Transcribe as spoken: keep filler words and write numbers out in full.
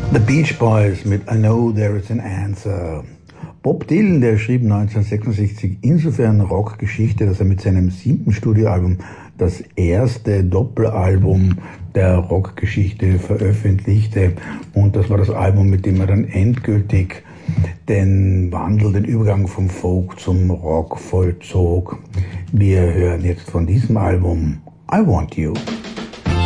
The Beach Boys mit I Know There Is an Answer. Bob Dylan, der schrieb neunzehnhundertsechsundsechzig insofern Rockgeschichte, dass er mit seinem siebten Studioalbum das erste Doppelalbum der Rockgeschichte veröffentlichte. Und das war das Album, mit dem er dann endgültig den Wandel, den Übergang vom Folk zum Rock vollzog. Wir hören jetzt von diesem Album I Want You.